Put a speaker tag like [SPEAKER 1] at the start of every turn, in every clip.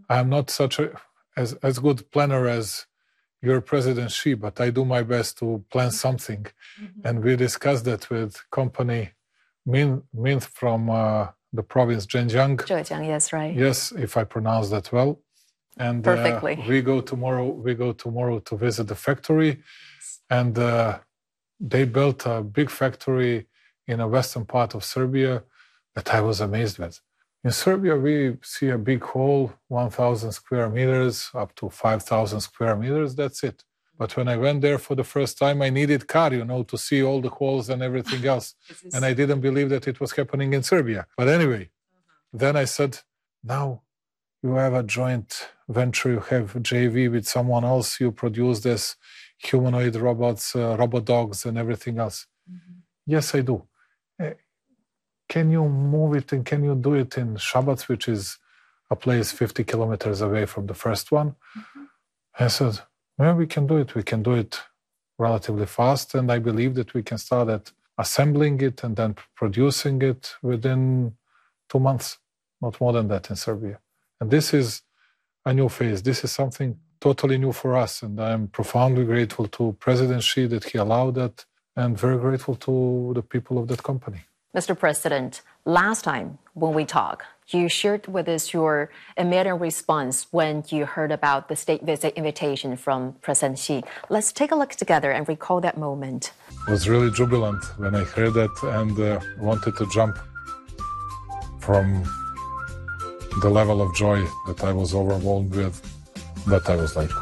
[SPEAKER 1] I'm not such as good planner as your President Xi, but I do my best to plan something. Mm-hmm. And we discussed that with company Min from the province Zhejiang.
[SPEAKER 2] Zhejiang, yes, right.
[SPEAKER 1] Yes, if I pronounce that well. And
[SPEAKER 2] perfectly.
[SPEAKER 1] We go tomorrow to visit the factory. And they built a big factory in a western part of Serbia that I was amazed with. In Serbia, we see a big hall, 1,000 square meters, up to 5,000 square meters, that's it. But when I went there for the first time, I needed car, to see all the halls and everything else. And I didn't believe that it was happening in Serbia. But anyway, then I said, now you have a joint venture, you have JV with someone else, you produce this humanoid robots, robot dogs and everything else. Mm-hmm. Yes, I do. Can you move it and can you do it in Shabac, which is a place 50 kilometers away from the first one? Mm-hmm. I said, well, we can do it. We can do it relatively fast. And I believe that we can start at assembling it and then producing it within 2 months, not more than that in Serbia. And this is a new phase. This is something totally new for us. And I'm profoundly grateful to President Xi that he allowed that, and very grateful to the people of that company.
[SPEAKER 2] Mr. President, last time when we talked, you shared with us your immediate response when you heard about the state visit invitation from President Xi. Let's take a look together and recall that moment.
[SPEAKER 1] I was really jubilant when I heard that and wanted to jump from the level of joy that I was overwhelmed with. But I was like,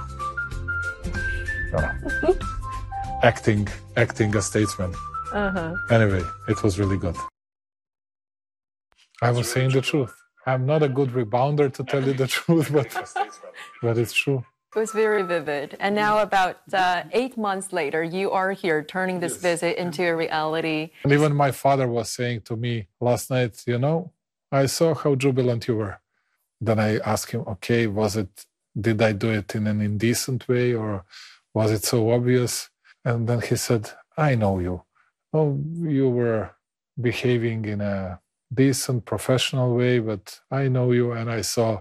[SPEAKER 1] acting a statesman. Uh-huh. Anyway, it was really good. I was saying the truth. I'm not a good rebounder, to tell you the truth, but it's true.
[SPEAKER 2] It was very vivid. And now about 8 months later, you are here turning this visit into a reality.
[SPEAKER 1] And even my father was saying to me last night, I saw how jubilant you were. Then I asked him, okay, did I do it in an indecent way or was it so obvious? And then he said, I know you. Oh, you were behaving in a decent, professional way, but I know you and I saw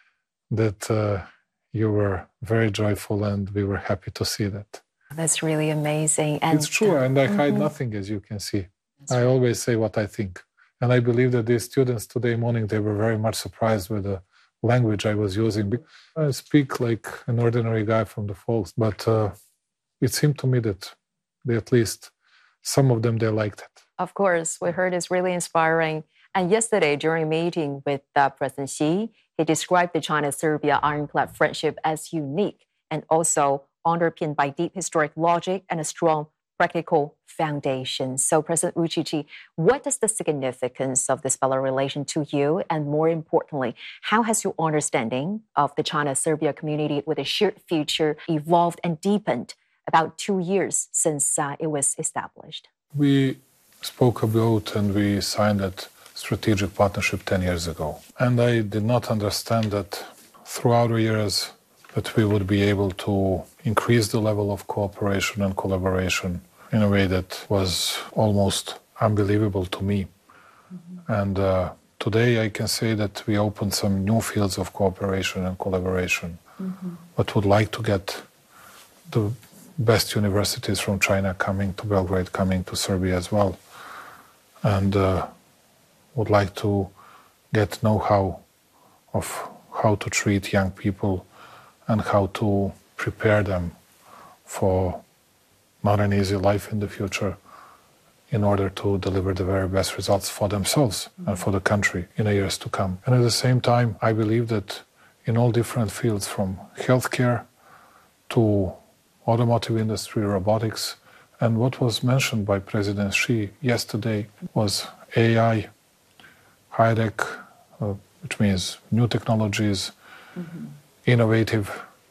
[SPEAKER 1] that you were very joyful and we were happy to see that.
[SPEAKER 2] That's really amazing. And
[SPEAKER 1] it's true, and I hide nothing, as you can see. I always say what I think. And I believe that these students today morning, they were very much surprised with the language I was using. I speak like an ordinary guy from the folks, but it seemed to me that at least some of them, they liked it.
[SPEAKER 2] Of course, we heard it's really inspiring. And yesterday, during a meeting with President Xi, he described the China-Serbia ironclad friendship as unique and also underpinned by deep historic logic and a strong practical foundation. So, President Vučić, what is the significance of this fellow relation to you? And more importantly, how has your understanding of the China-Serbia community with a shared future evolved and deepened about 2 years since it was established?
[SPEAKER 1] We spoke about and we signed that strategic partnership 10 years ago. And I did not understand that throughout the years that we would be able to increase the level of cooperation and collaboration in a way that was almost unbelievable to me. Mm-hmm. And today I can say that we opened some new fields of cooperation and collaboration, but would like to get the best universities from China coming to Belgrade, coming to Serbia as well. And would like to get know-how of how to treat young people and how to prepare them for not an easy life in the future in order to deliver the very best results for themselves and for the country in the years to come. And at the same time, I believe that in all different fields, from healthcare to automotive industry, robotics, and what was mentioned by President Xi yesterday was AI, high-tech, which means new technologies, innovative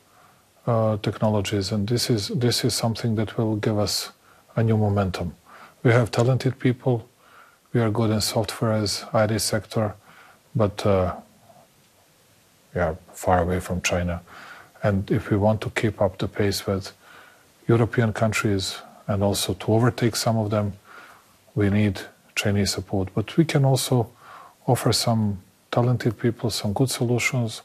[SPEAKER 1] technologies, and this is something that will give us a new momentum. We have talented people. We are good in software as IT sector, but we are far away from China. And if we want to keep up the pace with European countries and also to overtake some of them, we need Chinese support. But we can also offer some talented people some good solutions